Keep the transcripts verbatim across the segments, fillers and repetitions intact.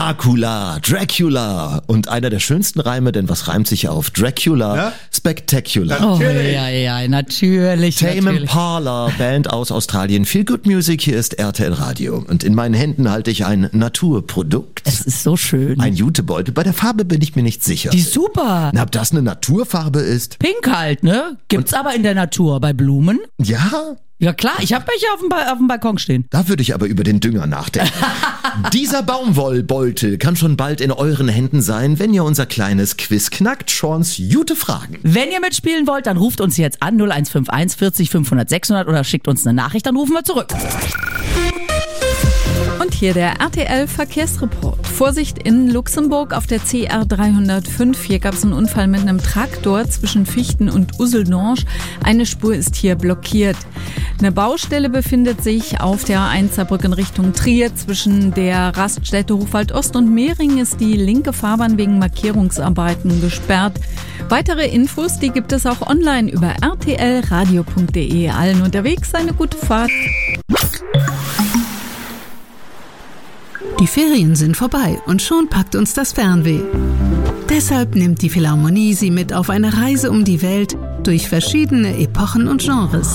Dracula, Dracula. Und einer der schönsten Reime, denn was reimt sich auf Dracula? Ja? Spectacular. Oh ja, ja, natürlich. Tame natürlich. Impala, Band aus Australien. Feel Good Music, hier ist R T L Radio. Und in meinen Händen halte ich ein Naturprodukt. Es ist so schön. Ein Jutebeutel. Bei der Farbe bin ich mir nicht sicher. Die ist super. Na, ob das eine Naturfarbe ist? Pink halt, ne? Gibt's Und aber in der Natur bei Blumen. Ja? Ja klar, ich habe welche auf dem, ba- auf dem Balkon stehen. Da würde ich aber über den Dünger nachdenken. Dieser Baumwollbeutel kann schon bald in euren Händen sein, wenn ihr unser kleines Quiz knackt. Seans Jute Fragen. Wenn ihr mitspielen wollt, dann ruft uns jetzt an null eins fünf eins vierzig fünfhundert sechshundert oder schickt uns eine Nachricht, dann rufen wir zurück. Und hier der R T L Verkehrsreport. Vorsicht in Luxemburg auf der C R dreihundertfünf. Hier gab es einen Unfall mit einem Traktor zwischen Fichten und Useldange. Eine Spur ist hier blockiert. Eine Baustelle befindet sich auf der A eins Saarbrücken in Richtung Trier. Zwischen der Raststätte Hochwald Ost und Mehring ist die linke Fahrbahn wegen Markierungsarbeiten gesperrt. Weitere Infos, die gibt es auch online über r t l radio punkt d e. Allen unterwegs eine gute Fahrt. Die Ferien sind vorbei und schon packt uns das Fernweh. Deshalb nimmt die Philharmonie Sie mit auf eine Reise um die Welt durch verschiedene Epochen und Genres.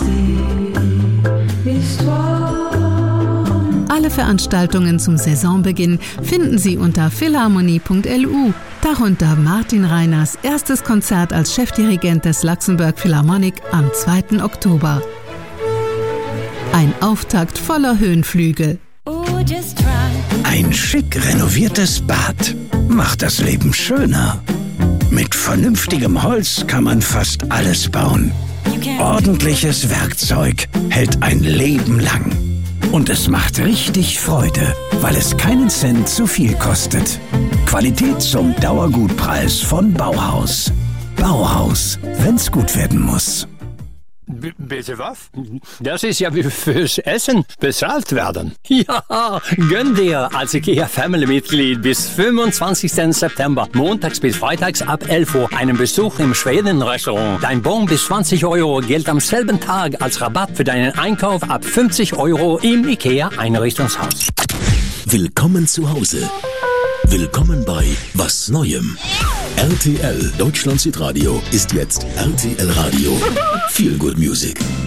Alle Veranstaltungen zum Saisonbeginn finden Sie unter philharmonie punkt l u, darunter Martin Reiners erstes Konzert als Chefdirigent des Luxembourg Philharmonic am zweiten Oktober. Ein Auftakt voller Höhenflüge. Ein schick renoviertes Bad macht das Leben schöner. Mit vernünftigem Holz kann man fast alles bauen. Ordentliches Werkzeug hält ein Leben lang. Und es macht richtig Freude, weil es keinen Cent zu viel kostet. Qualität zum Dauergutpreis von Bauhaus. Bauhaus, wenn's gut werden muss. B- bitte was? Das ist ja wie fürs Essen bezahlt werden. Ja, gönn dir als IKEA Family-Mitglied bis fünfundzwanzigsten September, montags bis freitags ab elf Uhr, einen Besuch im Schweden-Restaurant. Dein Bon bis zwanzig Euro gilt am selben Tag als Rabatt für deinen Einkauf ab fünfzig Euro im IKEA-Einrichtungshaus. Willkommen zu Hause. Willkommen bei Was Neuem. R T L Deutschland Südradio ist jetzt R T L Radio. Feel Good Music.